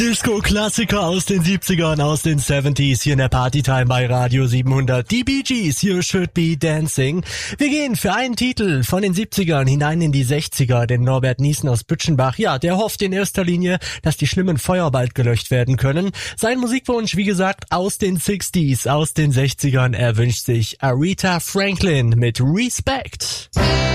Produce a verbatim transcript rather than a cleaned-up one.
Disco-Klassiker aus den siebzigern, aus den siebzigern hier in der Partytime bei Radio siebenhundert. Die Bee Gees, You Should Be Dancing. Wir gehen für einen Titel von den siebzigern hinein in die sechziger, denn Norbert Niesen aus Bütchenbach, ja, der hofft in erster Linie, dass die schlimmen Feuer bald gelöscht werden können. Sein Musikwunsch, wie gesagt, aus den sechzigern, aus den sechzigern, er wünscht sich Aretha Franklin mit Respect.